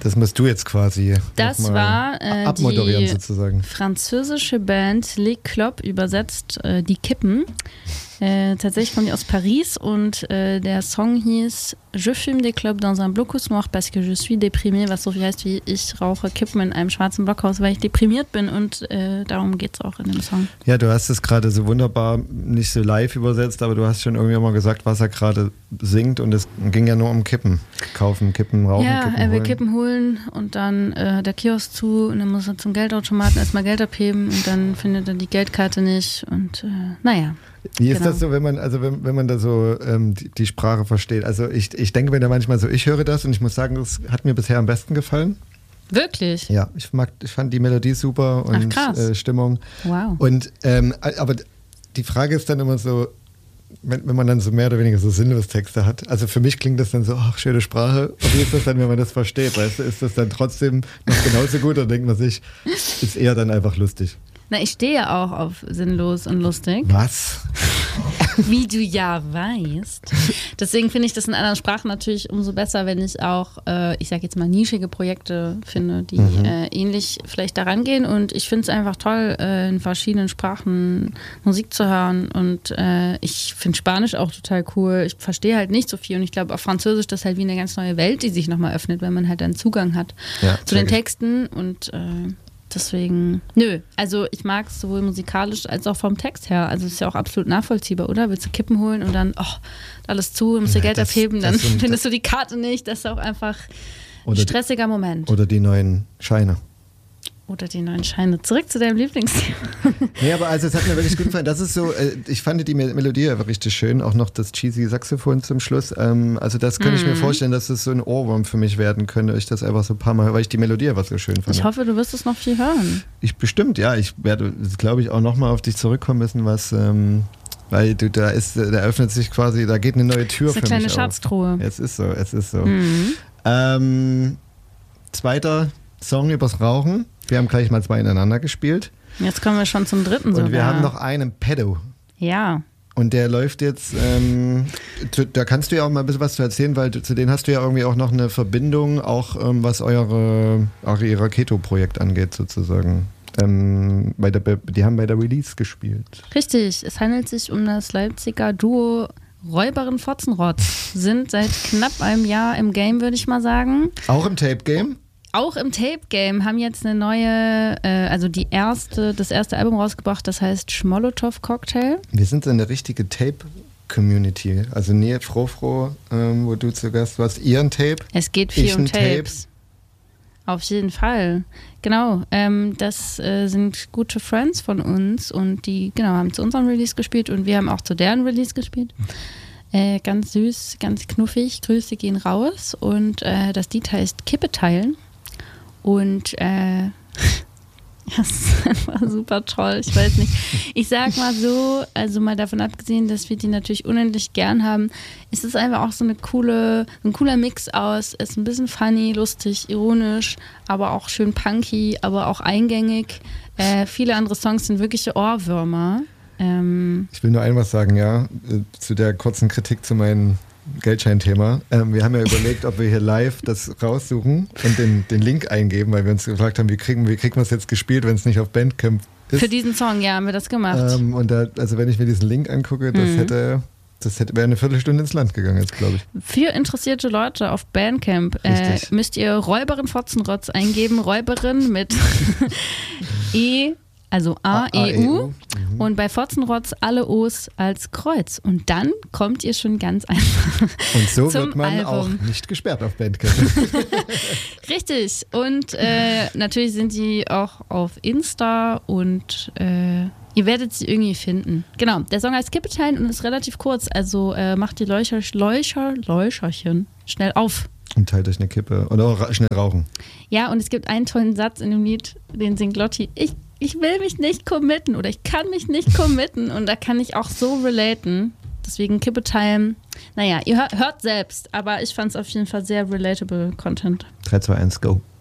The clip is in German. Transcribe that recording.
Das musst du jetzt quasi Das war abmoderieren die sozusagen. Französische Band Les Clopes, übersetzt die Kippen. Tatsächlich kommen die aus Paris und der Song hieß Je fume des clopes dans un blochaus noir parce que je suis déprimé, was so viel heißt wie ich rauche Kippen in einem schwarzen Blockhaus, weil ich deprimiert bin und darum geht es auch in dem Song. Ja, du hast es gerade so wunderbar nicht so live übersetzt, aber du hast schon irgendwie mal gesagt, was er gerade singt und es ging ja nur um Kippen. Kaufen, Kippen, rauchen, ja, Kippen er will holen. Kippen holen und dann der Kiosk zu und dann muss er zum Geldautomaten erstmal Geld abheben und dann findet er die Geldkarte nicht und naja. Wie ist das so, wenn man da so die Sprache versteht? Also ich denke mir da manchmal so, ich höre das und ich muss sagen, das hat mir bisher am besten gefallen. Wirklich? Ja, ich fand die Melodie super und Stimmung. Wow. Und aber die Frage ist dann immer so, wenn man dann so mehr oder weniger so sinnlose Texte hat. Also für mich klingt das dann so, ach, schöne Sprache. Und wie ist das dann, wenn man das versteht? Weißt du, ist das dann trotzdem noch genauso gut oder denkt man sich, ist eher dann einfach lustig? Na, ich stehe ja auch auf sinnlos und lustig. Was? Wie du ja weißt. Deswegen finde ich das in anderen Sprachen natürlich umso besser, wenn ich auch, ich sage jetzt mal, nischige Projekte finde, die ähnlich vielleicht daran gehen. Und ich finde es einfach toll, in verschiedenen Sprachen Musik zu hören. Und ich finde Spanisch auch total cool. Ich verstehe halt nicht so viel. Und ich glaube, auf Französisch, das ist halt wie eine ganz neue Welt, die sich nochmal öffnet, wenn man halt einen Zugang hat zu den Texten. Und deswegen, also ich mag es sowohl musikalisch als auch vom Text her. Also es ist ja auch absolut nachvollziehbar, oder? Willst du Kippen holen und dann, alles zu, musst du Geld abheben, dann findest du die Karte nicht. Das ist auch einfach ein stressiger Moment. Oder die neuen Scheine. Zurück zu deinem Lieblingsthema. Nee, aber also es hat mir wirklich gut gefallen. Das ist so, ich fand die Melodie einfach richtig schön. Auch noch das cheesy Saxophon zum Schluss. Also das könnte ich mir vorstellen, dass es so ein Ohrwurm für mich werden könnte. Ich das einfach so ein paar Mal, weil ich die Melodie einfach so schön fand. Ich hoffe, du wirst es noch viel hören. Bestimmt, ja. Ich werde, glaube ich, auch nochmal auf dich zurückkommen müssen, weil da öffnet sich quasi, da geht eine neue Tür für mich auf. Eine kleine Schatztruhe. Es ist so. Zweiter Song übers Rauchen. Wir haben gleich mal 2 ineinander gespielt. Jetzt kommen wir schon zum dritten sogar. Und wir haben noch einen Pedo. Ja. Und der läuft jetzt, da kannst du ja auch mal ein bisschen was zu erzählen, weil zu denen hast du ja irgendwie auch noch eine Verbindung, auch was ihr Keto-Projekt angeht sozusagen. Die haben bei der Release gespielt. Richtig, es handelt sich um das Leipziger Duo Räuberin Fotzenrotz. Sind seit knapp einem Jahr im Game, würde ich mal sagen. Auch im Tape-Game? Auch im Tape-Game, haben jetzt eine neue, das erste Album rausgebracht, das heißt Schmolotov Cocktail. Wir sind so eine richtige Tape-Community. Also Nähe Frofro, wo du zu Gast warst, ihr ein Tape. Es geht viel um Tapes. Auf jeden Fall. Genau, das sind gute Friends von uns und die haben zu unserem Release gespielt und wir haben auch zu deren Release gespielt. Ganz süß, ganz knuffig, Grüße gehen raus und das Lied heißt Kippe teilen. Und das ist einfach super toll. Ich weiß nicht. Ich sag mal so, also mal davon abgesehen, dass wir die natürlich unendlich gern haben, ist es einfach auch so ein cooler Mix aus. Es ist ein bisschen funny, lustig, ironisch, aber auch schön punky, aber auch eingängig. Viele andere Songs sind wirkliche Ohrwürmer. Ich will nur was sagen, zu der kurzen Kritik zu meinem Geldscheinthema. Wir haben ja überlegt, ob wir hier live das raussuchen und den Link eingeben, weil wir uns gefragt haben, wie kriegen wir es jetzt gespielt, wenn es nicht auf Bandcamp ist. Für diesen Song, ja, haben wir das gemacht. Und also wenn ich mir diesen Link angucke, wäre eine Viertelstunde ins Land gegangen jetzt, glaube ich. Für interessierte Leute auf Bandcamp müsst ihr Räuberin Fotzenrotz eingeben, Räuberin mit also A-E-U. Und bei Fotzenrotz alle O's als Kreuz. Und dann kommt ihr schon ganz einfach und so zum wird man Album. Auch nicht gesperrt auf Bandcamp. Richtig. Und natürlich sind die auch auf Insta und ihr werdet sie irgendwie finden. Genau, der Song heißt Kippe teilen und ist relativ kurz. Also macht die Läucherchen schnell auf. Und teilt euch eine Kippe. Oder auch schnell rauchen. Ja, und es gibt einen tollen Satz in dem Lied, den singt Lotti. Ich will mich nicht committen oder ich kann mich nicht committen und da kann ich auch so relaten. Deswegen Kippe teilen. Naja, ihr hört selbst, aber ich fand es auf jeden Fall sehr relatable Content. 3, 2, 1, go.